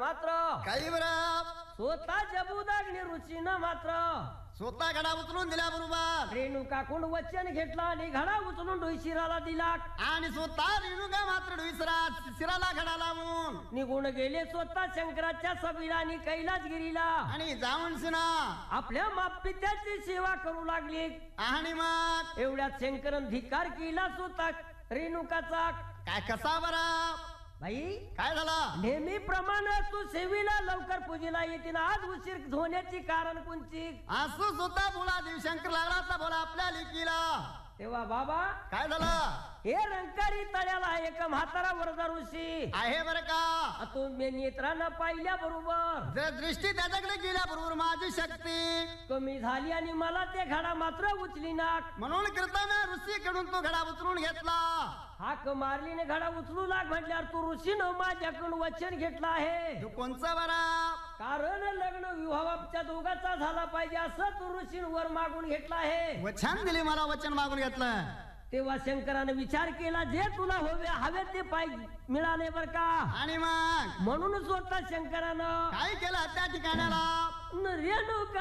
मात्र काही बरं स्वतः जबुदाग्नी ऋषीनं मात्र स्वतः घडा उचलून दिल्या बरोबर रेणुकाकडून वचन घेतला आणि घडा उचलून डोईशिराला दिला आणि स्वतः रेणुका मात्र डोईसरा शिराला घडा लावून निघून गेले स्वतः शंकराच्या सभेला आणि कैलासगिरीला आणि जाऊन सिना आपल्या मापित्याची सेवा करू लागली आणि मग एवढ्यात शंकरन धिक्कार केला स्वतः रेणुकाचा काय कसा बरा बाई काय झालं नेहमीप्रमाणे तू सेवेला लवकर पूजेला येते ना आज उशीर होण्याची कारण कोणची असं स्वतः बोला देवशंकर लागला बोला आपल्या लेकीला तेव्हा बाबा काय झालं हे रंकारी तळ्याला एक म्हातारा वरदा ऋषी आहे बरं का तुम्ही नेत्रानं पाहिल्या बरोबर जर दृष्टी त्याच्याकडे गेल्या बरोबर माझी शक्ती कमी झाली आणि मला ते घडा मात्र उचली नाक म्हणून कृतज्ञ ऋषीकडून तो घडा उचलून घेतला हाक मारलीने घडा उचलू लाग म्हटल्यावर तू ऋषीनं माझ्याकडून वचन घेतलं आहे तू कोणचा बरा कारण लग्न विवाहाच्या दोघाचा झाला पाहिजे असं तू ऋषींवर मागून घेतला आहे वचन दिले मला वचन मागून घेतलं तेव्हा शंकराने विचार केला जे तुला हवे ते पाहिजे मिळाले बर का आणि मग म्हणून स्वतः शंकरानं काय केलं त्या ठिकाणाला रेणुका